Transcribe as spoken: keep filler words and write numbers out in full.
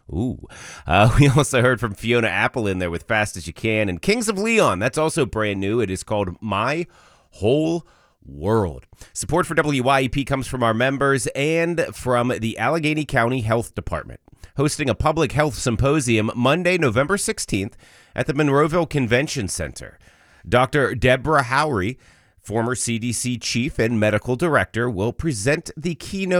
Ooh. Uh, we also heard from Fiona Apple in there with Fast As You Can. And Kings of Leon, that's also brand new. It is called My Whole World. Support for W Y E P comes from our members and from the Allegheny County Health Department, hosting a public health symposium Monday, November sixteenth at the Monroeville Convention Center. Doctor Deborah Howry, former C D C chief and medical director, will present the keynote